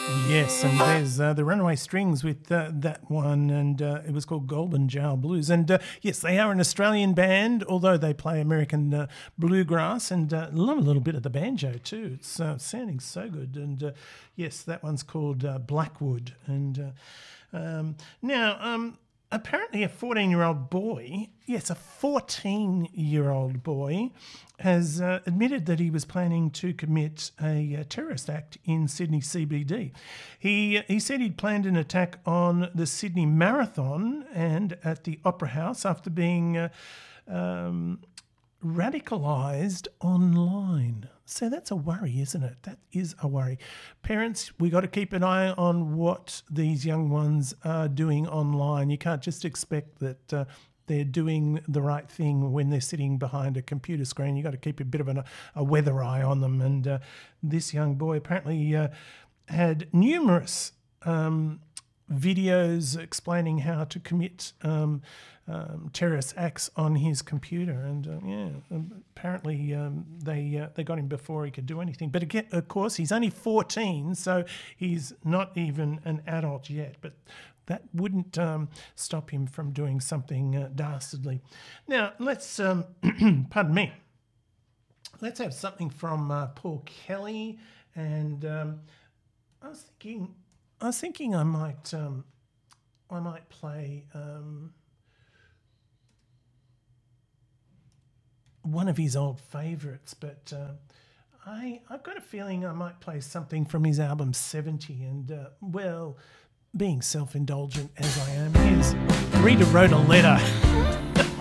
Yes, and there's the Runaway Strings with that one, and it was called Golden Jowl Blues. And yes, they are an Australian band, although they play American bluegrass, and love a little bit of the banjo too. It's sounding so good. And yes, that one's called Blackwood. And now, apparently a 14-year-old boy, yes, a 14-year-old boy, has admitted that he was planning to commit a terrorist act in Sydney CBD. He said he'd planned an attack on the Sydney Marathon and at the Opera House after being radicalised online. So that's a worry, isn't it? That is a worry. Parents, we got to keep an eye on what these young ones are doing online. You can't just expect that they're doing the right thing when they're sitting behind a computer screen. You've got to keep a bit of a weather eye on them. And this young boy apparently had numerous videos explaining how to commit terrorist acts on his computer, and apparently they got him before he could do anything. But again, of course, he's only 14, so he's not even an adult yet. But that wouldn't stop him from doing something dastardly. Now let's pardon me. Let's have something from Paul Kelly, and I was thinking I might play one of his old favourites, but I've got a feeling I might play something from his album 70. And well, being self-indulgent as I am, here's Rita Wrote a Letter.